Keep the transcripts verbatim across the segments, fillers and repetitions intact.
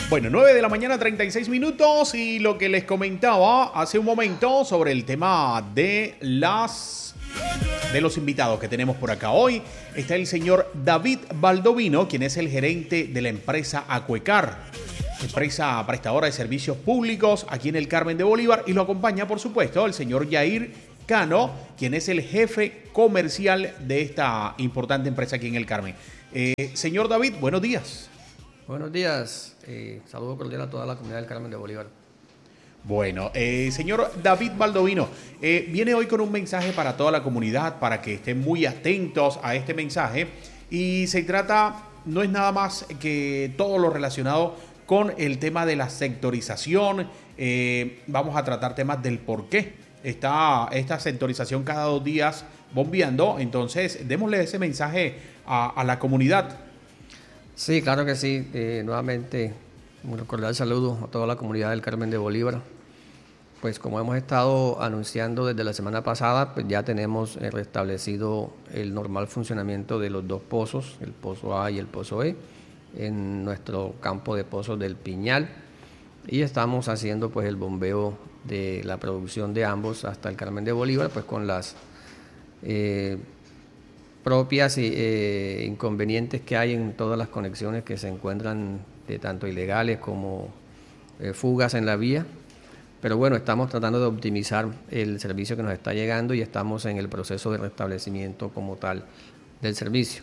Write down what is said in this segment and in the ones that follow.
Bueno, nueve de la mañana, treinta y seis minutos, y lo que les comentaba hace un momento sobre el tema de las de los invitados que tenemos por acá hoy. Está el señor David Baldovino, quien es el gerente de la empresa Acuecar, empresa prestadora de servicios públicos aquí en el Carmen de Bolívar, y lo acompaña, por supuesto, el señor Yair Cano, quien es el jefe comercial de esta importante empresa aquí en el Carmen. Eh, señor David, buenos días. Buenos días, eh, saludo cordial a toda la comunidad del Carmen de Bolívar. Bueno, eh, señor David Baldovino, eh, viene hoy con un mensaje para toda la comunidad, para que estén muy atentos a este mensaje, y se trata, no es nada más que todo lo relacionado con el tema de la sectorización. Eh, vamos a tratar temas del por qué está esta sectorización cada dos días bombeando. Entonces, démosle ese mensaje a, a la comunidad. Sí, claro que sí. Eh, nuevamente, un cordial saludo a toda la comunidad del Carmen de Bolívar. Pues como hemos estado anunciando desde la semana pasada, pues ya tenemos eh, restablecido el normal funcionamiento de los dos pozos, el pozo A y el pozo E, en nuestro campo de pozos del Piñal, y estamos haciendo pues el bombeo de la producción de ambos hasta el Carmen de Bolívar, pues con las eh, propias eh, inconvenientes que hay en todas las conexiones que se encuentran, de tanto ilegales como eh, fugas en la vía. Pero bueno, estamos tratando de optimizar el servicio que nos está llegando y estamos en el proceso de restablecimiento como tal del servicio.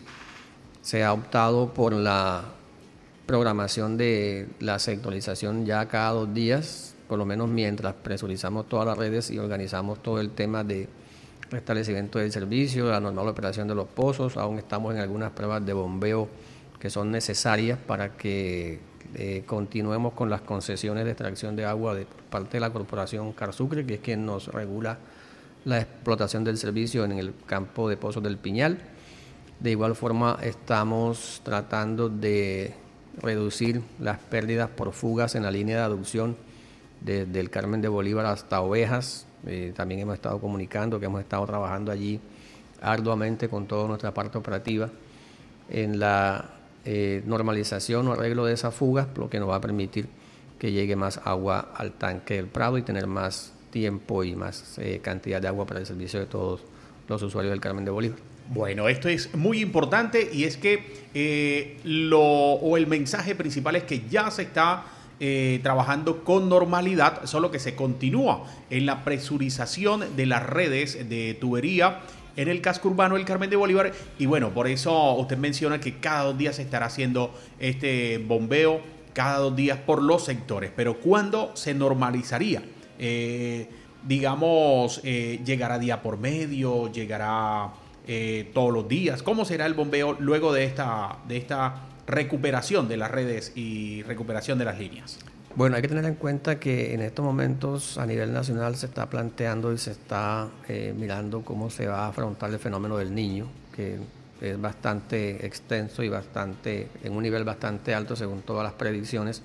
Se ha optado por la programación de la sectorización ya cada dos días, por lo menos mientras presurizamos todas las redes y organizamos todo el tema de restablecimiento del servicio, la normal operación de los pozos. Aún estamos en algunas pruebas de bombeo que son necesarias para que eh, continuemos con las concesiones de extracción de agua de parte de la corporación Carsucre, que es quien nos regula la explotación del servicio en el campo de pozos del Piñal. De igual forma, estamos tratando de reducir las pérdidas por fugas en la línea de aducción desde el Carmen de Bolívar hasta Ovejas. Eh, también hemos estado comunicando que hemos estado trabajando allí arduamente con toda nuestra parte operativa en la eh, normalización o arreglo de esas fugas, lo que nos va a permitir que llegue más agua al tanque del Prado y tener más tiempo y más eh, cantidad de agua para el servicio de todos los usuarios del Carmen de Bolívar. Bueno, esto es muy importante, y es que eh, lo o el mensaje principal es que ya se está Eh, trabajando con normalidad, solo que se continúa en la presurización de las redes de tubería en el casco urbano del Carmen de Bolívar. Y bueno, por eso usted menciona que cada dos días se estará haciendo este bombeo, cada dos días por los sectores. Pero ¿cuándo se normalizaría? Eh, digamos, eh, ¿llegará día por medio? ¿Llegará eh, todos los días? ¿Cómo será el bombeo luego de esta, de esta recuperación de las redes y recuperación de las líneas? Bueno, hay que tener en cuenta que en estos momentos a nivel nacional se está planteando y se está eh, mirando cómo se va a afrontar el fenómeno del Niño, que es bastante extenso y bastante en un nivel bastante alto según todas las predicciones,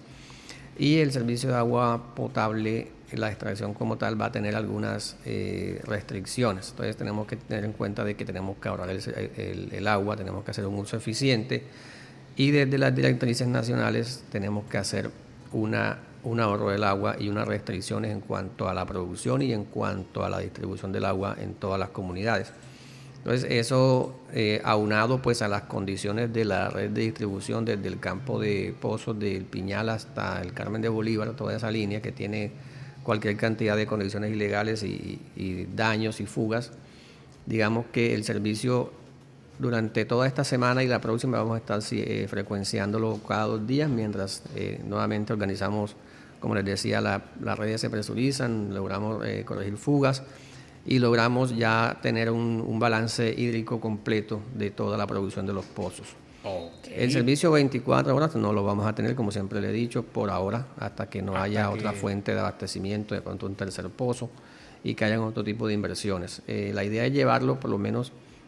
y el servicio de agua potable, la extracción como tal, va a tener algunas eh, restricciones. Entonces tenemos que tener en cuenta de que tenemos que ahorrar el, el, el agua, tenemos que hacer un uso eficiente. Y desde las directrices nacionales tenemos que hacer una, un ahorro del agua y unas restricciones en cuanto a la producción y en cuanto a la distribución del agua en todas las comunidades. Entonces eso eh, aunado pues a las condiciones de la red de distribución desde el campo de pozos del Piñal hasta el Carmen de Bolívar, toda esa línea que tiene cualquier cantidad de condiciones ilegales y, y daños y fugas. Digamos que el servicio durante toda esta semana y la próxima vamos a estar eh, frecuenciándolo cada dos días mientras eh, nuevamente organizamos, como les decía, la, las redes se presurizan, logramos eh, corregir fugas y logramos ya tener un, un balance hídrico completo de toda la producción de los pozos. Okay. El servicio veinticuatro horas no lo vamos a tener, como siempre le he dicho, por ahora, hasta que no hasta haya que... otra fuente de abastecimiento, de pronto un tercer pozo, y que hayan otro tipo de inversiones. Eh, la idea es llevarlo por lo menos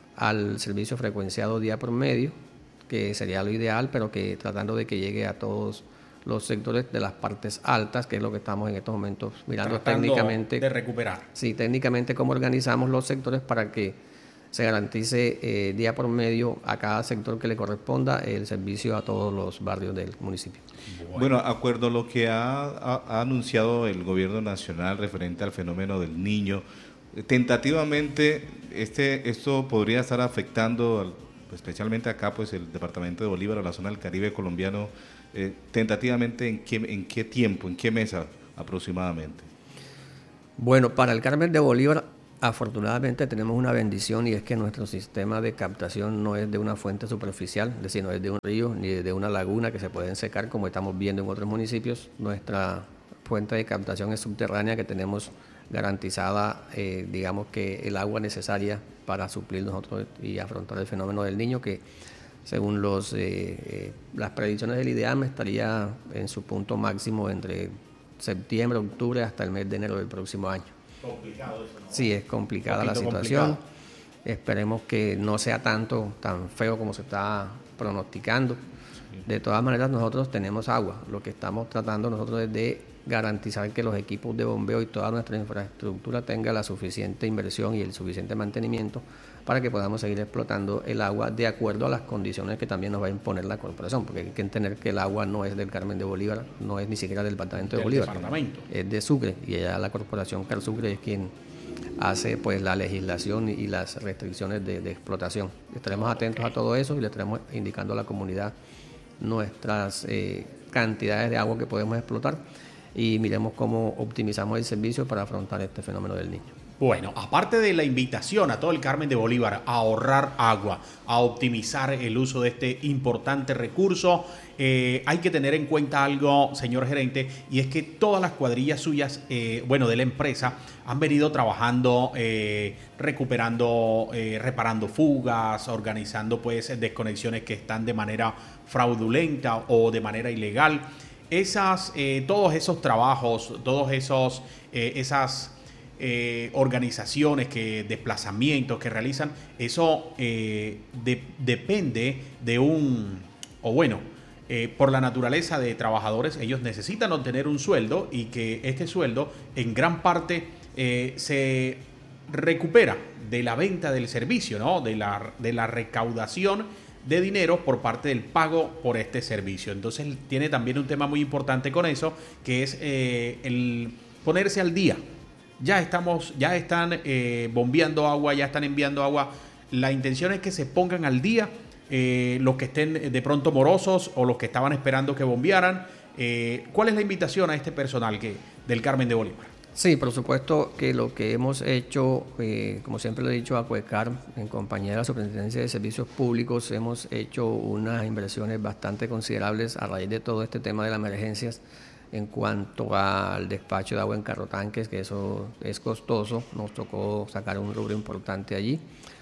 al servicio frecuenciado día por medio, que sería lo ideal, pero que tratando de que llegue a todos los sectores de las partes altas, que es lo que estamos en estos momentos mirando tratando técnicamente. De recuperar. Sí, técnicamente cómo organizamos los sectores para que se garantice eh, día por medio a cada sector que le corresponda el servicio a todos los barrios del municipio. Bueno, bueno acuerdo a lo que ha, ha, ha anunciado el gobierno nacional referente al fenómeno del niño, tentativamente este esto podría estar afectando especialmente acá pues el departamento de Bolívar o la zona del Caribe colombiano, eh, tentativamente en qué, en qué tiempo, en qué mes aproximadamente. Bueno, para el Carmen de Bolívar afortunadamente tenemos una bendición y es que nuestro sistema de captación no es de una fuente superficial, es decir, no es de un río ni de una laguna que se pueden secar como estamos viendo en otros municipios. Nuestra fuente de captación es subterránea, que tenemos garantizada, eh, digamos que el agua necesaria para suplir nosotros y afrontar el fenómeno del niño, que según los eh, eh, las predicciones del IDEAM estaría en su punto máximo entre septiembre, octubre hasta el mes de enero del próximo año. Complicado eso, ¿no? Sí, es complicada la situación. Complicado. Esperemos que no sea tanto, tan feo como se está pronosticando. De todas maneras, nosotros tenemos agua. Lo que estamos tratando nosotros es de garantizar que los equipos de bombeo y toda nuestra infraestructura tenga la suficiente inversión y el suficiente mantenimiento para que podamos seguir explotando el agua de acuerdo a las condiciones que también nos va a imponer la corporación, porque hay que entender que el agua no es del Carmen de Bolívar, no es ni siquiera del departamento de Bolívar, departamento. Es de Sucre, y allá la corporación Carsucre es quien hace pues la legislación y las restricciones de, de explotación. Estaremos atentos a todo eso y le estaremos indicando a la comunidad nuestras eh, cantidades de agua que podemos explotar y miremos cómo optimizamos el servicio para afrontar este fenómeno del niño. Bueno, aparte de la invitación a todo el Carmen de Bolívar a ahorrar agua, a optimizar el uso de este importante recurso, eh, hay que tener en cuenta algo, señor gerente, y es que todas las cuadrillas suyas, eh, bueno, de la empresa, han venido trabajando, eh, recuperando, eh, reparando fugas, organizando pues desconexiones que están de manera fraudulenta o de manera ilegal. Esas, eh, todos esos trabajos, todos esos, eh, esas eh, organizaciones, que desplazamientos que realizan, eso eh, de, depende de un, o bueno, eh, por la naturaleza de trabajadores, ellos necesitan obtener un sueldo y que este sueldo en gran parte eh, se recupera de la venta del servicio, ¿no? De la, de la recaudación de dinero por parte del pago por este servicio. Entonces tiene también un tema muy importante con eso, que es eh, el ponerse al día. Ya estamos, ya están eh, bombeando agua, ya están enviando agua. La intención es que se pongan al día eh, los que estén de pronto morosos o los que estaban esperando que bombearan. Eh, ¿Cuál es la invitación a este personal que, del Carmen de Bolívar? Sí, por supuesto que lo que hemos hecho, eh, como siempre lo he dicho, Acuecar, en compañía de la Superintendencia de Servicios Públicos, hemos hecho unas inversiones bastante considerables a raíz de todo este tema de las emergencias en cuanto al despacho de agua en carrotanques, que eso es costoso, nos tocó sacar un rubro importante allí.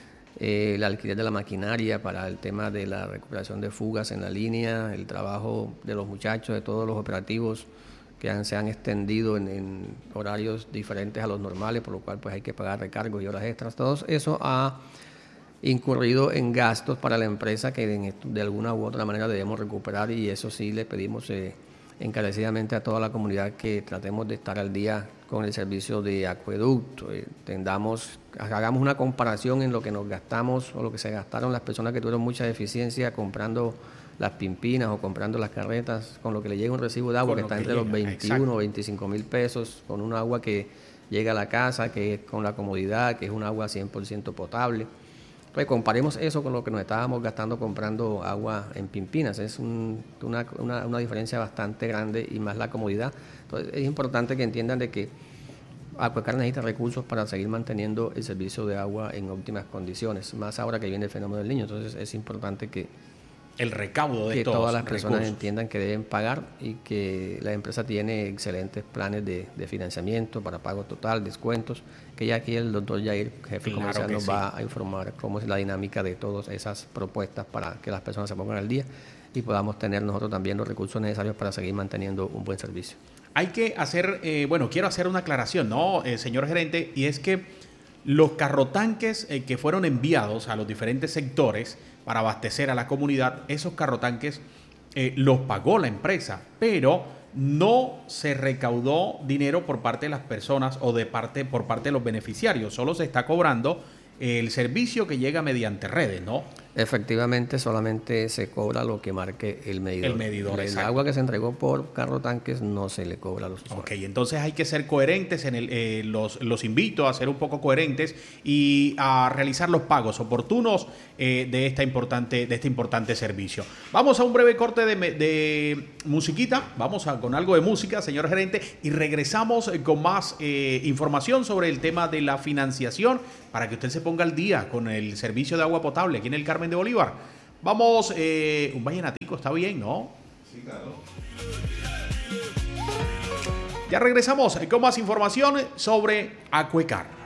Eh, el alquiler de la maquinaria para el tema de la recuperación de fugas en la línea, el trabajo de los muchachos, de todos los operativos que han, se han extendido en, en horarios diferentes a los normales, por lo cual pues hay que pagar recargos y horas extras. Todo eso ha incurrido en gastos para la empresa que de, de alguna u otra manera debemos recuperar, y eso sí le pedimos eh, encarecidamente a toda la comunidad que tratemos de estar al día con el servicio de acueducto. Eh, tendamos, hagamos una comparación en lo que nos gastamos o lo que se gastaron las personas que tuvieron mucha deficiencia comprando las pimpinas o comprando las carretas, con lo que le llega un recibo de agua que está entre los veintiuno o veinticinco mil pesos, con un agua que llega a la casa, que es con la comodidad, que es un agua cien por ciento potable. Entonces comparemos eso con lo que nos estábamos gastando comprando agua en pimpinas. Es un, una, una, una diferencia bastante grande, y más la comodidad. Entonces es importante que entiendan de que Acuecar necesita recursos para seguir manteniendo el servicio de agua en óptimas condiciones, más ahora que viene el fenómeno del niño. Entonces es importante que el recaudo de que estos todas las personas recursos entiendan que deben pagar, y que la empresa tiene excelentes planes de, de financiamiento para pago total, descuentos, que ya aquí el doctor Jair, jefe claro comercial, nos sí. va a informar cómo es la dinámica de todas esas propuestas para que las personas se pongan al día y podamos tener nosotros también los recursos necesarios para seguir manteniendo un buen servicio. Hay que hacer, eh, bueno, quiero hacer una aclaración, ¿no, eh, señor gerente? Y es que los carrotanques eh, que fueron enviados a los diferentes sectores para abastecer a la comunidad, esos carrotanques eh, los pagó la empresa, pero no se recaudó dinero por parte de las personas o de parte por parte de los beneficiarios. Solo se está cobrando el servicio que llega mediante redes, ¿no? Efectivamente, solamente se cobra lo que marque el medidor. El medidor, El exacto. agua que se entregó por carro tanques no se le cobra a los usuarios. Ok, entonces hay que ser coherentes, en el, eh, los, los invito a ser un poco coherentes y a realizar los pagos oportunos eh, de, esta importante, de este importante servicio. Vamos a un breve corte de, de musiquita, vamos a, con algo de música, señor gerente, y regresamos con más eh, información sobre el tema de la financiación para que usted se ponga al día con el servicio de agua potable aquí en el Carmen de Bolívar. Vamos, eh, un vallenatico, está bien, ¿no? Sí, claro. Ya regresamos con más información sobre Acuecar.